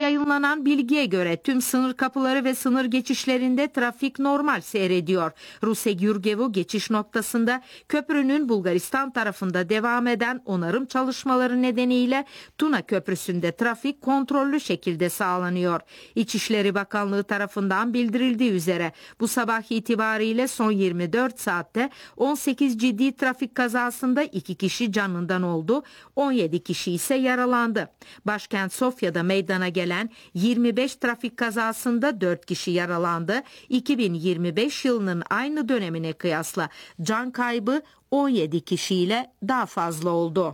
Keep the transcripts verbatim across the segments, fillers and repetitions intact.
yayınlanan bilgiye göre tüm sınır kapıları ve sınır geçişlerinde trafik normal seyrediyor. Ruse-Gürgevu geçiş noktasında köprünün Bulgaristan tarafında devam eden onarım çalışmaları nedeniyle Tuna Köprüsü'nde trafik kontrollü şekilde sağlanıyor. İçişleri Bakanlığı tarafından bildirildiği üzere bu sabah itibariyle son yirmi dört saatte on sekiz ciddi trafik kazasında iki kişi canından oldu, on yedi kişi ise yaralandı. Başkent Sofya'da meydana gelen yirmi beş trafik kazasında dört kişi yaralandı. iki bin yirmi beş yılının aynı dönemine kıyasla can kaybı on yedi kişiyle daha fazla oldu.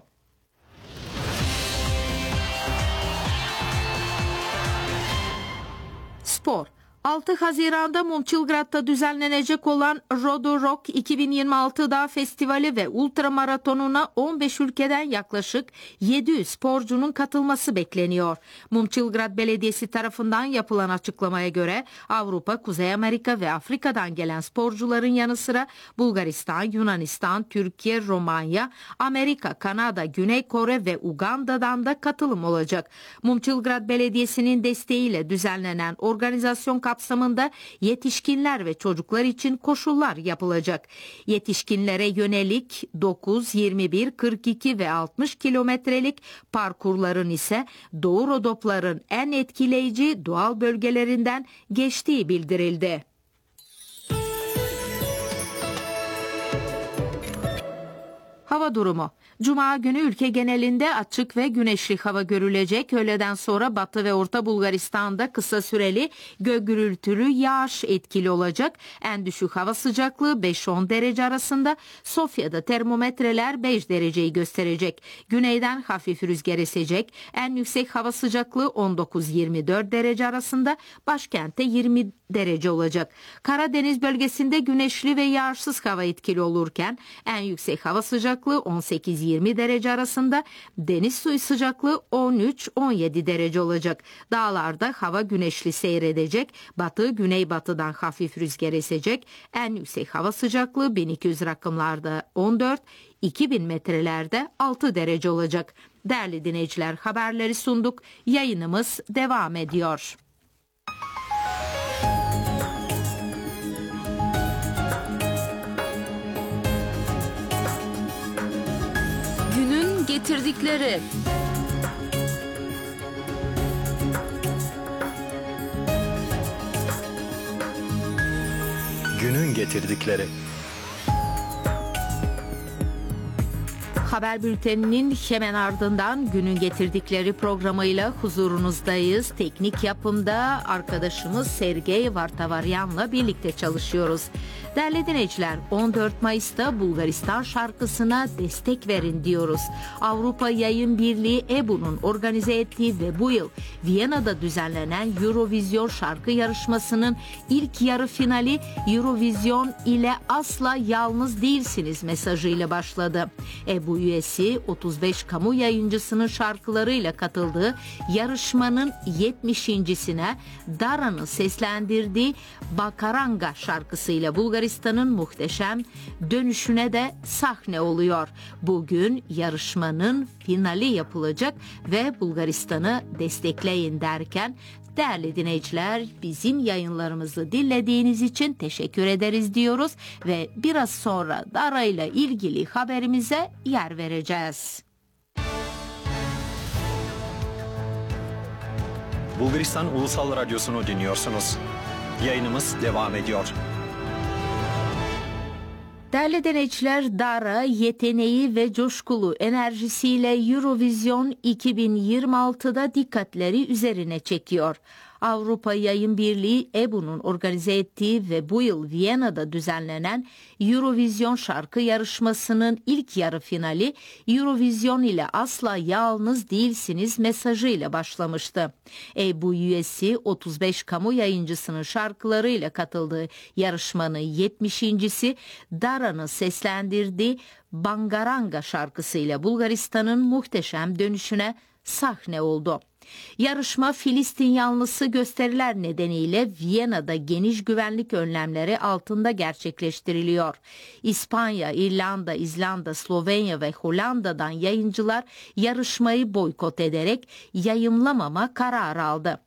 Spor. altı Haziran'da Momçilgrad'da düzenlenecek olan Rodo Rock iki bin yirmi altı Dağ Festivali ve ultramaratonuna on beş ülkeden yaklaşık yedi yüz sporcunun katılması bekleniyor. Momçilgrad Belediyesi tarafından yapılan açıklamaya göre Avrupa, Kuzey Amerika ve Afrika'dan gelen sporcuların yanı sıra Bulgaristan, Yunanistan, Türkiye, Romanya, Amerika, Kanada, Güney Kore ve Uganda'dan da katılım olacak. Momçilgrad Belediyesi'nin desteğiyle düzenlenen organizasyon kapsamında yetişkinler ve çocuklar için koşullar yapılacak. Yetişkinlere yönelik dokuz, yirmi bir, kırk iki ve altmış kilometrelik parkurların ise Doğu Rodopların en etkileyici doğal bölgelerinden geçtiği bildirildi. Hava durumu. Cuma günü ülke genelinde açık ve güneşli hava görülecek. Öğleden sonra Batı ve Orta Bulgaristan'da kısa süreli gök gürültülü yağış etkili olacak. En düşük hava sıcaklığı beş on derece arasında. Sofya'da termometreler beş dereceyi gösterecek. Güneyden hafif rüzgar esecek. En yüksek hava sıcaklığı on dokuz yirmi dört derece arasında. Başkentte yirmi derece olacak. Karadeniz bölgesinde güneşli ve yağışsız hava etkili olurken en yüksek hava sıcaklığı on sekiz yirmi derece arasında, deniz suyu sıcaklığı on üç on yedi derece olacak. Dağlarda hava güneşli seyredecek. Batı güneybatıdan hafif rüzgar esecek. En yüksek hava sıcaklığı bin iki yüz rakımlarda on dört, iki bin metrelerde altı derece olacak. Değerli dinleyiciler, haberleri sunduk. Yayınımız devam ediyor. Günün getirdikleri. Günün getirdikleri. Haber bülteninin hemen ardından günün getirdikleri programıyla huzurunuzdayız. Teknik yapımda arkadaşımız Sergey Vartavaryan'la birlikte çalışıyoruz. Değerli dinleyiciler, on dört Mayıs'ta Bulgaristan şarkısına destek verin diyoruz. Avrupa Yayın Birliği E B U'nun organize ettiği ve bu yıl Viyana'da düzenlenen Eurovision şarkı yarışmasının ilk yarı finali Eurovision ile asla yalnız değilsiniz mesajıyla başladı. E B U üyesi otuz beş kamu yayıncısının şarkılarıyla katıldığı yarışmanın yetmişincisine Dara'nın seslendirdiği Bakaranga şarkısıyla Bulgaristan'ın muhteşem dönüşüne de sahne oluyor. Bugün yarışmanın finali yapılacak ve Bulgaristan'ı destekleyin derken değerli dinleyiciler, bizim yayınlarımızı dinlediğiniz için teşekkür ederiz diyoruz ve biraz sonra Dara ile ilgili haberimize yer vereceğiz. Bulgaristan Ulusal Radyosu'nu dinliyorsunuz. Yayınımız devam ediyor. Değerli dinleyiciler, Dara yeteneği ve coşkulu enerjisiyle Eurovision iki bin yirmi altıda dikkatleri üzerine çekiyor. Avrupa Yayın Birliği E B U'nun organize ettiği ve bu yıl Viyana'da düzenlenen Eurovision şarkı yarışmasının ilk yarı finali Eurovision ile asla yalnız değilsiniz mesajıyla başlamıştı. E B U üyesi otuz beş kamu yayıncısının şarkılarıyla katıldığı yarışmanın yetmişincisi Dara'nın seslendirdiği Bangaranga şarkısıyla Bulgaristan'ın muhteşem dönüşüne sahne oldu. Yarışma Filistin yanlısı gösteriler nedeniyle Viyana'da geniş güvenlik önlemleri altında gerçekleştiriliyor. İspanya, İrlanda, İzlanda, Slovenya ve Hollanda'dan yayıncılar yarışmayı boykot ederek yayımlamama kararı aldı.